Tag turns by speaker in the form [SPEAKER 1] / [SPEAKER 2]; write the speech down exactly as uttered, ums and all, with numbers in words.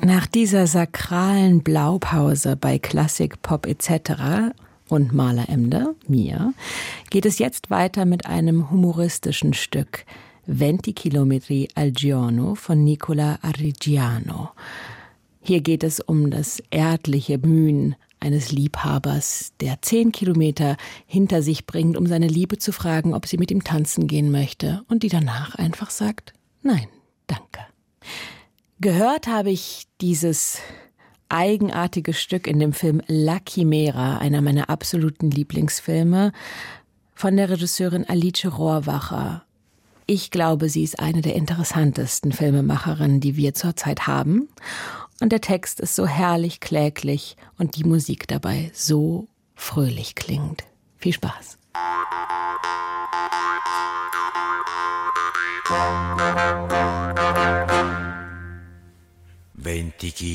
[SPEAKER 1] Nach dieser sakralen Blaupause bei Klassik, Pop et cetera und Maler Emde, mir, geht es jetzt weiter mit einem humoristischen Stück, Venti Chilometri al Giorno von Nicola Arrigiano. Hier geht es um das erdliche Mühen eines Liebhabers, der zehn Kilometer hinter sich bringt, um seine Liebe zu fragen, ob sie mit ihm tanzen gehen möchte, und die danach einfach sagt, nein, danke. Gehört habe ich dieses eigenartige Stück in dem Film La Chimera, einer meiner absoluten Lieblingsfilme, von der Regisseurin Alice Rohrwacher. Ich glaube, sie ist eine der interessantesten Filmemacherinnen, die wir zurzeit haben. Und der Text ist so herrlich kläglich und die Musik dabei so fröhlich klingt. Viel Spaß.
[SPEAKER 2] Venti